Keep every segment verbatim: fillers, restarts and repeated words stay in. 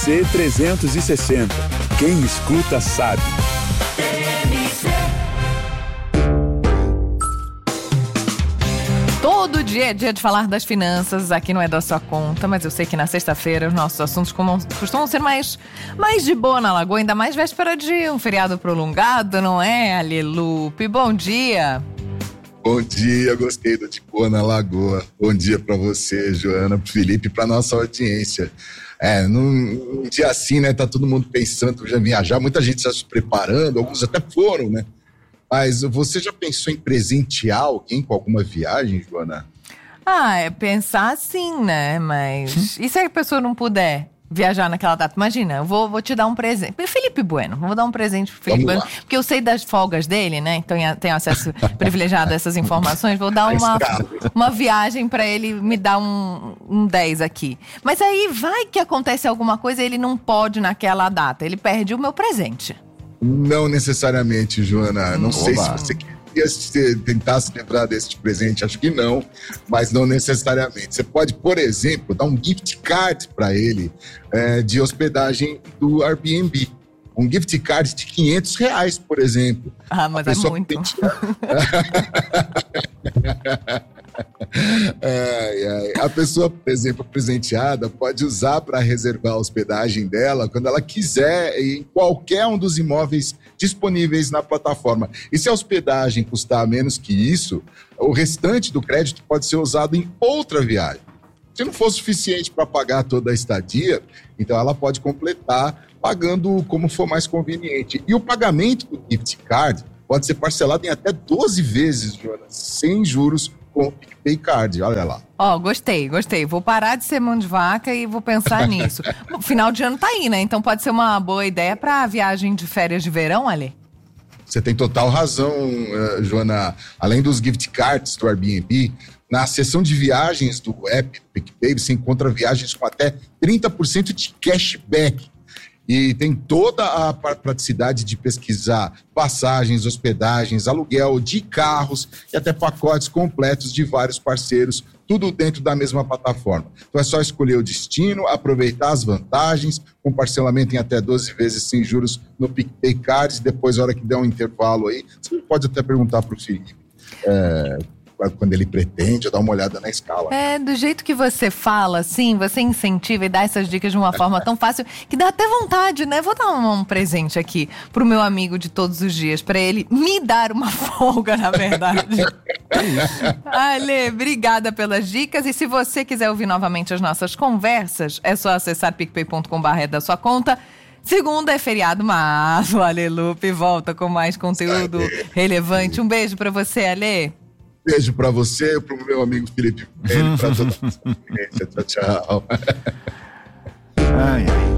C trezentos e sessenta. Quem escuta sabe. Todo dia é dia de falar das finanças, aqui não é da sua conta, mas eu sei que na sexta-feira os nossos assuntos costumam ser mais, mais de boa na Lagoa, ainda mais véspera de um feriado prolongado, não é, Alelupe? Bom dia! Bom dia, gostei do de boa na Lagoa. Bom dia para você, Joana, pro Felipe, para nossa audiência. É, num, num dia assim, né, tá todo mundo pensando já em viajar, muita gente está se preparando, alguns até foram, né? Mas você já pensou em presentear alguém com alguma viagem, Joana? Ah, é pensar sim, né? Mas e se a pessoa não puder viajar naquela data? Imagina, eu vou, vou te dar um presente. Felipe Bueno, vou dar um presente pro Felipe Bueno, porque eu sei das folgas dele, né? Então tenho acesso privilegiado a essas informações. Vou dar uma, uma viagem pra ele me dar um, um dez aqui. Mas aí vai que acontece alguma coisa e ele não pode naquela data. Ele perde o meu presente. Não necessariamente, Joana. Não Oba. sei se você queria se, tentar se livrar desse presente, acho que não, mas não necessariamente. Você pode, por exemplo, dar um gift card para ele é, de hospedagem do Airbnb. Um gift card de quinhentos reais, por exemplo. Ah, mas é muito. Ai, ai. A pessoa, por exemplo, presenteada pode usar para reservar a hospedagem dela quando ela quiser em qualquer um dos imóveis disponíveis na plataforma. E se a hospedagem custar menos que isso, o restante do crédito pode ser usado em outra viagem. Se não for suficiente para pagar toda a estadia, então ela pode completar pagando como for mais conveniente. E o pagamento do gift card pode ser parcelado em até doze vezes, Jonas, sem juros, com o PicPay Card, olha lá. Ó, oh, gostei, gostei. Vou parar de ser mão de vaca e vou pensar nisso. O final de ano tá aí, né? Então pode ser uma boa ideia pra viagem de férias de verão, Ale? Você tem total razão, uh, Joana. Além dos gift cards do Airbnb, na seção de viagens do app do PicPay, você encontra viagens com até trinta por cento de cashback. E tem toda a praticidade de pesquisar passagens, hospedagens, aluguel de carros e até pacotes completos de vários parceiros, tudo dentro da mesma plataforma. Então é só escolher o destino, aproveitar as vantagens, com parcelamento em até doze vezes sem juros no PicPay Cards. Depois, na hora que der um intervalo aí, você pode até perguntar para o Felipe. É... quando ele pretende, dar uma olhada na escala. É, do jeito que você fala, assim, você incentiva e dá essas dicas de uma forma tão fácil que dá até vontade, né? Vou dar um, um presente aqui pro meu amigo de todos os dias, pra ele me dar uma folga, na verdade. Ale, obrigada pelas dicas, e se você quiser ouvir novamente as nossas conversas, é só acessar picpay ponto com barra da sua conta. Segunda é feriado, mas o Alelupe volta com mais conteúdo relevante. Um beijo pra você, Ale. Beijo pra você, pro meu amigo Felipe, pra toda a experiência. Tchau, tchau. Ai, ai.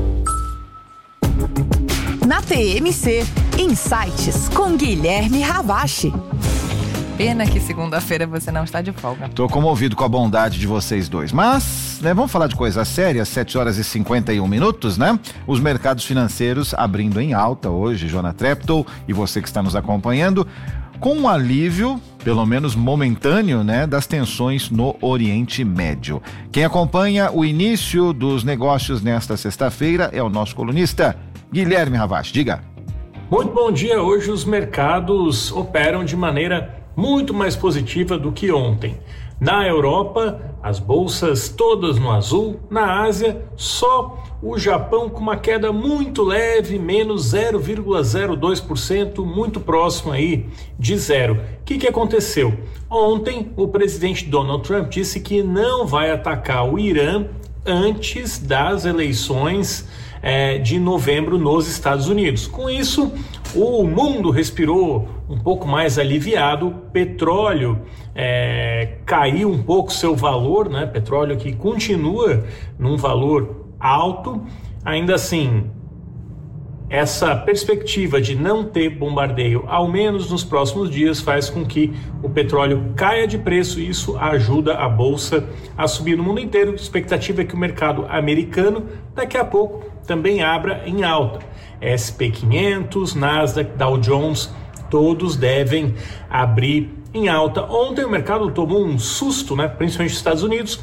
Na T M C, Insights com Guilherme Ravache. Pena que segunda-feira você não está de folga. Tô comovido com a bondade de vocês dois. Mas, né, vamos falar de coisa séria, sete horas e cinquenta e um minutos, né? Os mercados financeiros abrindo em alta hoje, Joana Treptow, e você que está nos acompanhando, com um alívio, pelo menos momentâneo, né, das tensões no Oriente Médio. Quem acompanha o início dos negócios nesta sexta-feira é o nosso colunista Guilherme Ravache. Diga. Muito bom dia. Hoje os mercados operam de maneira muito mais positiva do que ontem. Na Europa, as bolsas todas no azul. Na Ásia, só o Japão com uma queda muito leve, menos zero vírgula zero dois por cento, muito próximo aí de zero. O que que aconteceu? Ontem, o presidente Donald Trump disse que não vai atacar o Irã antes das eleições é, de novembro nos Estados Unidos. Com isso, o mundo respirou um pouco mais aliviado. Petróleo é, caiu um pouco seu valor, né? Petróleo que continua num valor alto. Ainda assim, essa perspectiva de não ter bombardeio, ao menos nos próximos dias, faz com que o petróleo caia de preço, e isso ajuda a bolsa a subir no mundo inteiro. A expectativa é que o mercado americano daqui a pouco também abra em alta. S and P quinhentos, Nasdaq, Dow Jones, todos devem abrir em alta. Ontem o mercado tomou um susto, né, principalmente nos Estados Unidos,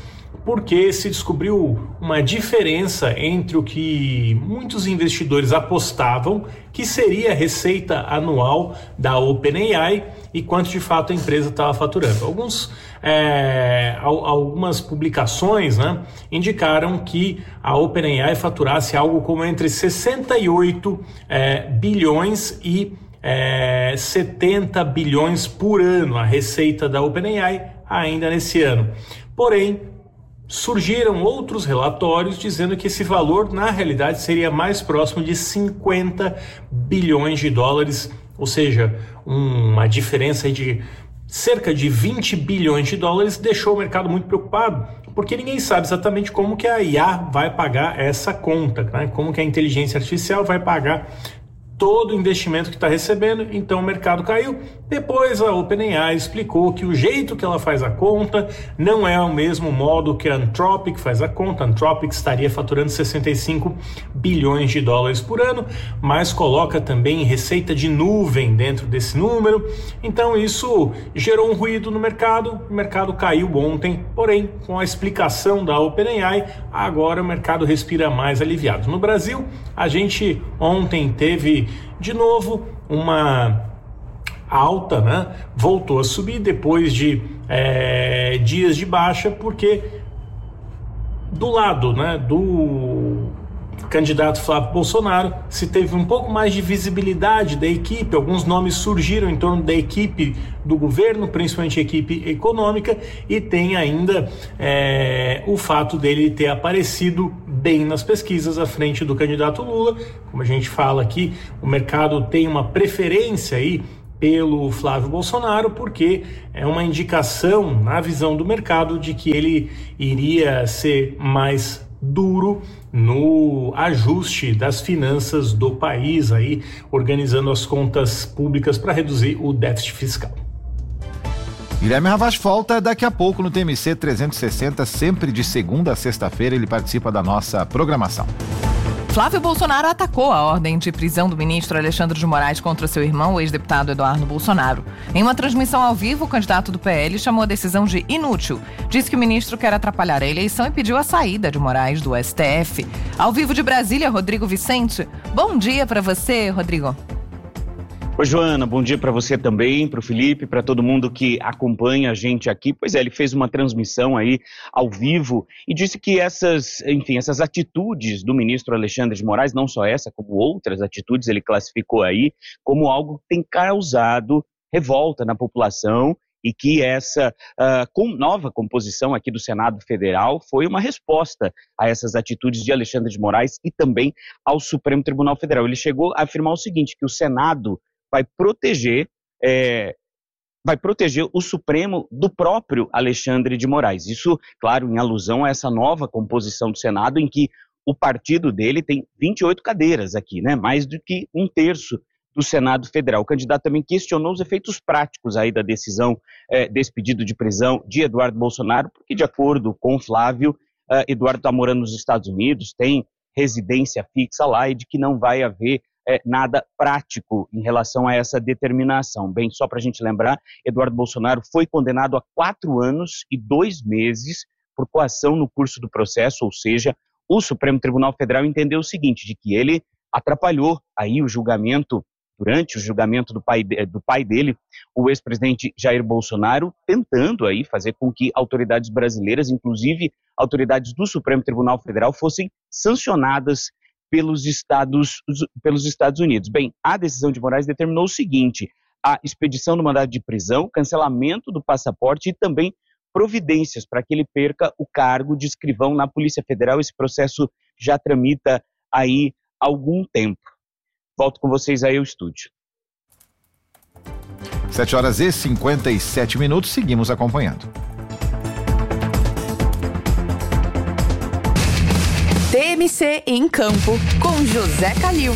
porque se descobriu uma diferença entre o que muitos investidores apostavam que seria a receita anual da OpenAI e quanto de fato a empresa estava faturando. Alguns, é, algumas publicações, né, indicaram que a OpenAI faturasse algo como entre sessenta e oito é, bilhões e é, setenta bilhões por ano, a receita da OpenAI ainda nesse ano. Porém, surgiram outros relatórios dizendo que esse valor, na realidade, seria mais próximo de cinquenta bilhões de dólares, ou seja, uma diferença de cerca de vinte bilhões de dólares, deixou o mercado muito preocupado, porque ninguém sabe exatamente como que a I A vai pagar essa conta, né? Como que a inteligência artificial vai pagar todo o investimento que está recebendo. Então o mercado caiu. Depois a OpenAI explicou que o jeito que ela faz a conta não é o mesmo modo que a Anthropic faz a conta. A Anthropic estaria faturando sessenta e cinco bilhões de dólares por ano, mas coloca também receita de nuvem dentro desse número. Então isso gerou um ruído no mercado. O mercado caiu ontem, porém com a explicação da OpenAI, agora o mercado respira mais aliviado. No Brasil, a gente ontem teve de novo uma alta, né? Voltou a subir depois de é, dias de baixa, porque do lado, né, do candidato Flávio Bolsonaro se teve um pouco mais de visibilidade da equipe. Alguns nomes surgiram em torno da equipe do governo, principalmente a equipe econômica, e tem ainda é, o fato dele ter aparecido bem nas pesquisas à frente do candidato Lula. Como a gente fala aqui, o mercado tem uma preferência aí pelo Flávio Bolsonaro, porque é uma indicação na visão do mercado de que ele iria ser mais duro no ajuste das finanças do país, aí organizando as contas públicas para reduzir o déficit fiscal. Guilherme Ravache volta daqui a pouco no T M C trezentos e sessenta, sempre de segunda a sexta-feira ele participa da nossa programação. Flávio Bolsonaro atacou a ordem de prisão do ministro Alexandre de Moraes contra seu irmão, o ex-deputado Eduardo Bolsonaro. Em uma transmissão ao vivo, o candidato do P L chamou a decisão de inútil. Disse que o ministro quer atrapalhar a eleição e pediu a saída de Moraes do S T F. Ao vivo de Brasília, Rodrigo Vicente. Bom dia para você, Rodrigo. Oi, Joana, bom dia para você também, para o Felipe, para todo mundo que acompanha a gente aqui. Pois é, ele fez uma transmissão aí ao vivo e disse que essas, enfim, essas atitudes do ministro Alexandre de Moraes, não só essa, como outras atitudes, ele classificou aí como algo que tem causado revolta na população e que essa uh, com nova composição aqui do Senado Federal foi uma resposta a essas atitudes de Alexandre de Moraes e também ao Supremo Tribunal Federal. Ele chegou a afirmar o seguinte, que o Senado vai proteger, é, vai proteger o Supremo do próprio Alexandre de Moraes. Isso, claro, em alusão a essa nova composição do Senado, em que o partido dele tem vinte e oito cadeiras aqui, né? Mais do que um terço do Senado Federal. O candidato também questionou os efeitos práticos aí da decisão é, desse pedido de prisão de Eduardo Bolsonaro, porque, de acordo com Flávio, uh, Eduardo está morando nos Estados Unidos, tem residência fixa lá e de que não vai haver É, nada prático em relação a essa determinação. Bem, só para a gente lembrar, Eduardo Bolsonaro foi condenado a quatro anos e dois meses por coação no curso do processo, ou seja, o Supremo Tribunal Federal entendeu o seguinte, de que ele atrapalhou aí o julgamento, durante o julgamento do pai, do pai dele, o ex-presidente Jair Bolsonaro, tentando aí fazer com que autoridades brasileiras, inclusive autoridades do Supremo Tribunal Federal, fossem sancionadas pelos Estados, pelos Estados Unidos. Bem, a decisão de Moraes determinou o seguinte, a expedição do mandado de prisão, cancelamento do passaporte e também providências para que ele perca o cargo de escrivão na Polícia Federal. Esse processo já tramita aí há algum tempo. Volto com vocês aí ao estúdio. sete horas e cinquenta e sete minutos, seguimos acompanhando. T M C em Campo, com José Calil.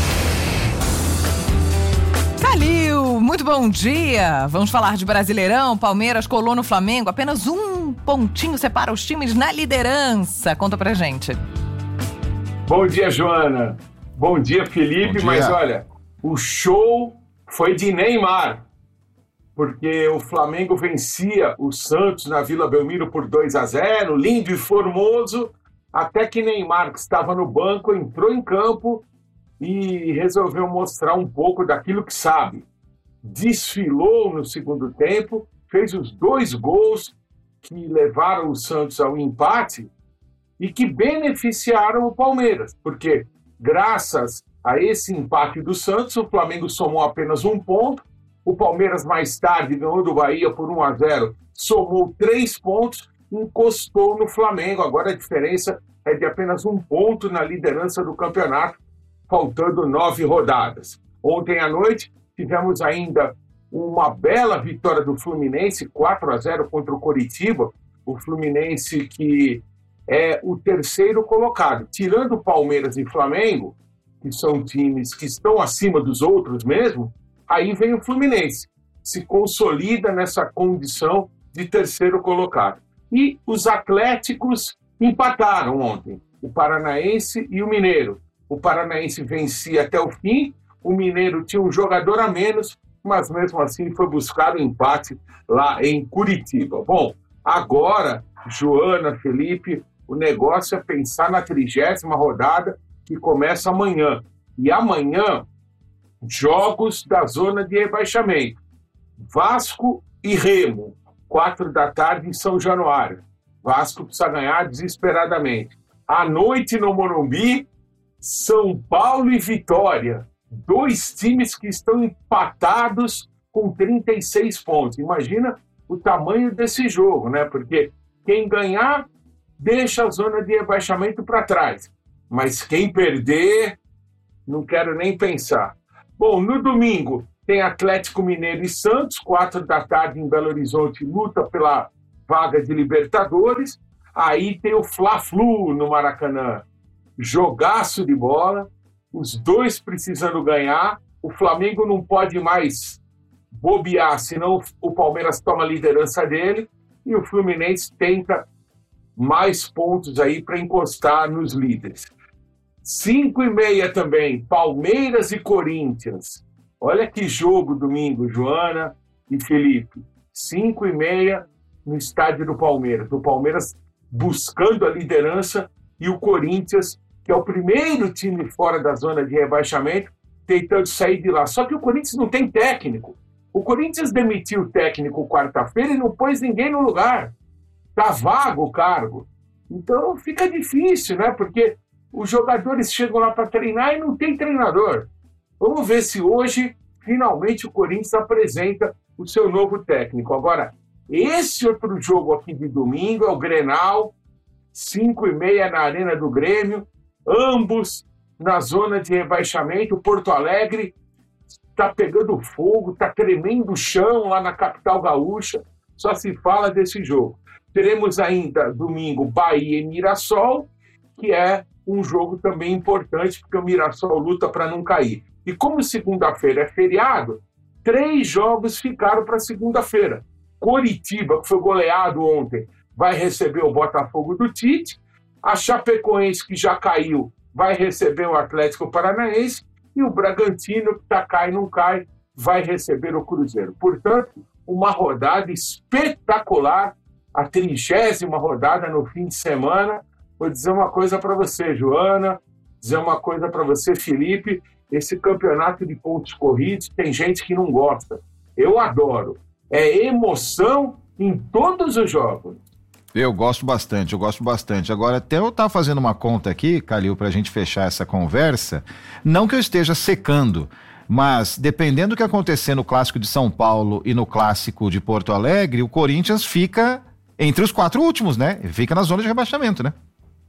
Calil, muito bom dia. Vamos falar de Brasileirão. Palmeiras colou no Flamengo. Apenas um pontinho separa os times na liderança. Conta pra gente. Bom dia, Joana. Bom dia, Felipe. Bom dia. Mas olha, o show foi de Neymar. porque o Flamengo vencia o Santos na Vila Belmiro por dois a zero, lindo e formoso, até que Neymar, que estava no banco, entrou em campo e resolveu mostrar um pouco daquilo que sabe. Desfilou no segundo tempo, fez os dois gols que levaram o Santos ao empate e que beneficiaram o Palmeiras, porque graças a esse empate do Santos, o Flamengo somou apenas um ponto, o Palmeiras mais tarde ganhou do Bahia por um a zero, somou três pontos, encostou no Flamengo. Agora a diferença é de apenas um ponto na liderança do campeonato, faltando nove rodadas. Ontem à noite tivemos ainda uma bela vitória do Fluminense, quatro a zero contra o Coritiba, o Fluminense que é o terceiro colocado. Tirando o Palmeiras e Flamengo, que são times que estão acima dos outros mesmo, aí vem o Fluminense, se consolida nessa condição de terceiro colocado. E os Atléticos empataram ontem, o Paranaense e o Mineiro. O Paranaense vencia até o fim, o Mineiro tinha um jogador a menos, mas mesmo assim foi buscar o empate lá em Curitiba. Bom, agora, Joana, Felipe, o negócio é pensar na trigésima rodada que começa amanhã. E amanhã, jogos da zona de rebaixamento. Vasco e Remo, quatro da tarde em São Januário. Vasco precisa ganhar desesperadamente. À noite no Morumbi, São Paulo e Vitória. Dois times que estão empatados com trinta e seis pontos. Imagina o tamanho desse jogo, né? Porque quem ganhar deixa a zona de rebaixamento para trás. Mas quem perder, não quero nem pensar. Bom, no domingo tem Atlético Mineiro e Santos, quatro da tarde em Belo Horizonte, luta pela vaga de Libertadores. Aí tem o Fla-Flu no Maracanã, jogaço de bola, os dois precisando ganhar. O Flamengo não pode mais bobear, senão o Palmeiras toma a liderança dele, e o Fluminense tenta mais pontos aí para encostar nos líderes. Cinco e meia também, Palmeiras e Corinthians. Olha que jogo domingo, Joana e Felipe. Cinco e meia no estádio do Palmeiras. O Palmeiras buscando a liderança e o Corinthians, que é o primeiro time fora da zona de rebaixamento, tentando sair de lá. Só que o Corinthians não tem técnico. O Corinthians demitiu o técnico quarta-feira e não pôs ninguém no lugar. Está vago o cargo. Então fica difícil, né? Porque os jogadores chegam lá para treinar e não tem treinador. Vamos ver se hoje, finalmente, o Corinthians apresenta o seu novo técnico. Agora, esse outro jogo aqui de domingo é o Grenal, cinco e meia na Arena do Grêmio, ambos na zona de rebaixamento. O Porto Alegre está pegando fogo, está tremendo o chão lá na capital gaúcha, só se fala desse jogo. Teremos ainda, domingo, Bahia e Mirassol, que é um jogo também importante, porque o Mirassol luta para não cair. E como segunda-feira é feriado, três jogos ficaram para segunda-feira. Coritiba, que foi goleado ontem, vai receber o Botafogo do Tite. A Chapecoense, que já caiu, vai receber o Atlético Paranaense. E o Bragantino, que tá, cai e não cai, vai receber o Cruzeiro. Portanto, uma rodada espetacular, a trigésima rodada no fim de semana. Vou dizer uma coisa para você, Joana, dizer uma coisa para você, Felipe. Esse campeonato de pontos corridos tem gente que não gosta. Eu adoro. É emoção em todos os jogos. Eu gosto bastante, eu gosto bastante. Agora, até eu estava fazendo uma conta aqui, Calil, para a gente fechar essa conversa. Não que eu esteja secando, mas dependendo do que acontecer no Clássico de São Paulo e no Clássico de Porto Alegre, o Corinthians fica entre os quatro últimos, né? Fica na zona de rebaixamento, né?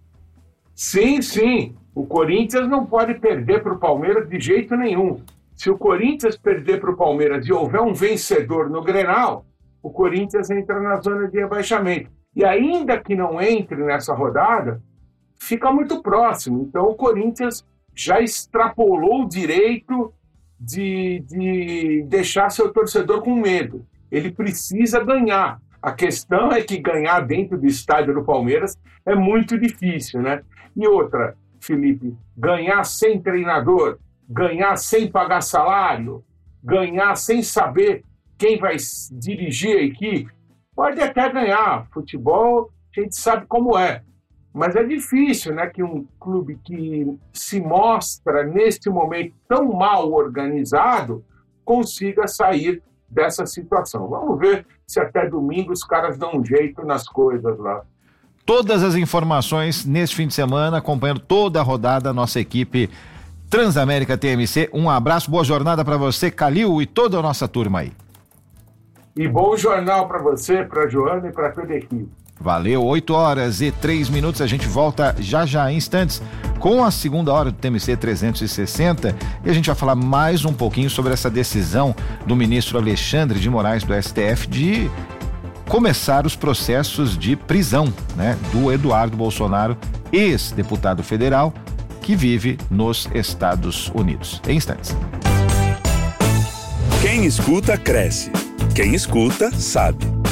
Sim, sim. O Corinthians não pode perder para o Palmeiras de jeito nenhum. Se o Corinthians perder para o Palmeiras e houver um vencedor no Grenal, o Corinthians entra na zona de rebaixamento. E ainda que não entre nessa rodada, fica muito próximo. Então o Corinthians já extrapolou o direito de, de deixar seu torcedor com medo. Ele precisa ganhar. A questão é que ganhar dentro do estádio do Palmeiras é muito difícil, né? E outra, Felipe, ganhar sem treinador, ganhar sem pagar salário, ganhar sem saber quem vai dirigir a equipe, pode até ganhar. Futebol, a gente sabe como é. Mas é difícil, né, que um clube que se mostra, neste momento, tão mal organizado, consiga sair dessa situação. Vamos ver se até domingo os caras dão um jeito nas coisas lá. Todas as informações neste fim de semana, acompanhando toda a rodada, nossa equipe Transamérica T M C. Um abraço, boa jornada para você, Calil, e toda a nossa turma aí. E bom jornal para você, para a Joana e para toda a equipe. Valeu, oito horas e três minutos, a gente volta já já em instantes com a segunda hora do T M C trezentos e sessenta e a gente vai falar mais um pouquinho sobre essa decisão do ministro Alexandre de Moraes do S T F de começar os processos de prisão, né, do Eduardo Bolsonaro, ex-deputado federal que vive nos Estados Unidos. Em instantes. Quem escuta, cresce. Quem escuta, sabe.